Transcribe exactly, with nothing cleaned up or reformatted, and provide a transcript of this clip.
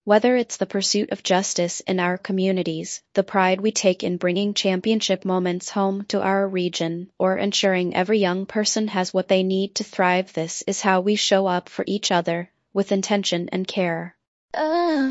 Whether it's the pursuit of justice in our communities, the pride we take in bringing championship moments home to our region, or ensuring every young person has what they need to thrive, this is how we show up for each other, with intention and care. Uh,